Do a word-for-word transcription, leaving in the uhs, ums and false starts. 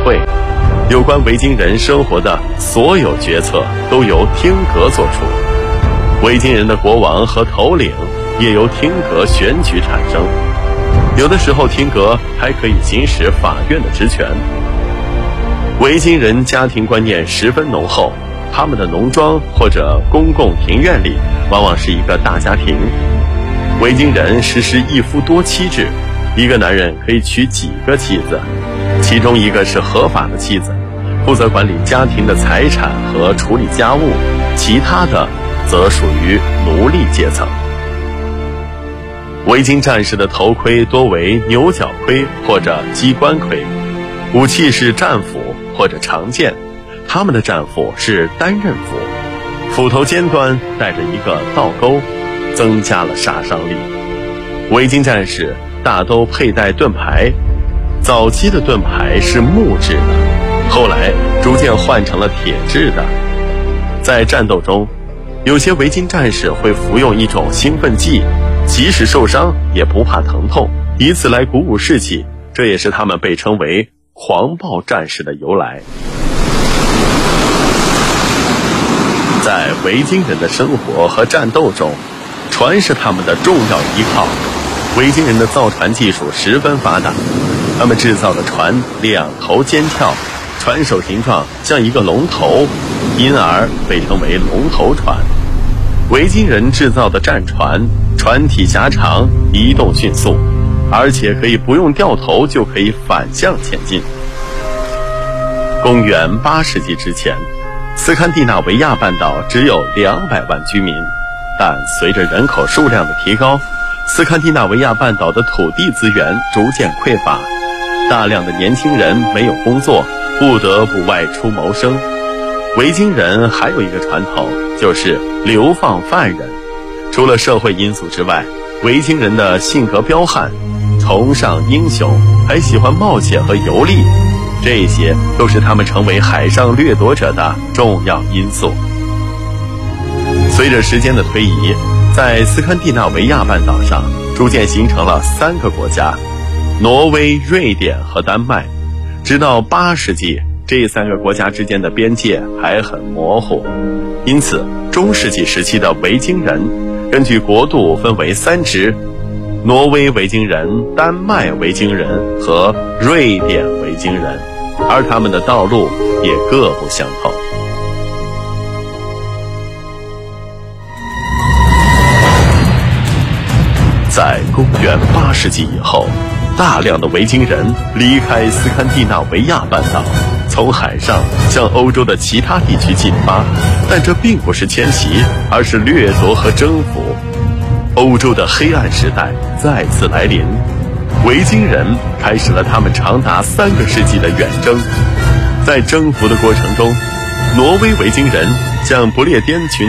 会，有关维京人生活的所有决策都由厅阁做出，维京人的国王和头领也由厅阁选举产生，有的时候厅阁还可以行使法院的职权。维京人家庭观念十分浓厚，他们的农庄或者公共庭院里往往是一个大家庭。维京人实施一夫多妻制，一个男人可以娶几个妻子，其中一个是合法的妻子，负责管理家庭的财产和处理家务，其他的则属于奴隶阶层。维京战士的头盔多为牛角盔或者鸡冠盔，武器是战斧或者长剑，他们的战斧是单刃斧，斧头尖端带着一个倒钩，增加了杀伤力。维京战士大都佩戴盾牌，早期的盾牌是木质的，后来逐渐换成了铁质的。在战斗中，有些维京战士会服用一种兴奋剂，即使受伤也不怕疼痛，以此来鼓舞士气，这也是他们被称为狂暴战士的由来。在维京人的生活和战斗中，船是他们的重要依靠。维京人的造船技术十分发达，他们制造的船两头尖跳，船首形状像一个龙头，因而被称为龙头船。维京人制造的战船，船体狭长，移动迅速，而且可以不用掉头就可以反向前进。公元八世纪之前，斯堪的纳维亚半岛只有两百万居民，但随着人口数量的提高，斯堪的纳维亚半岛的土地资源逐渐匮乏，大量的年轻人没有工作，不得不外出谋生。维京人还有一个传统，就是流放犯人。除了社会因素之外，维京人的性格彪悍，崇尚英雄，还喜欢冒险和游历，这些都是他们成为海上掠夺者的重要因素。随着时间的推移，在斯堪的纳维亚半岛上逐渐形成了三个国家：挪威、瑞典和丹麦。直到八世纪，这三个国家之间的边界还很模糊，因此中世纪时期的维京人根据国度分为三支：挪威维京人、丹麦维京人和瑞典维京人，而他们的道路也各不相同。在公元八世纪以后，大量的维京人离开斯堪的纳维亚半岛，从海上向欧洲的其他地区进发，但这并不是迁徙，而是掠夺和征服。欧洲的黑暗时代再次来临，维京人开始了他们长达三个世纪的远征。在征服的过程中，挪威维京人向不列颠群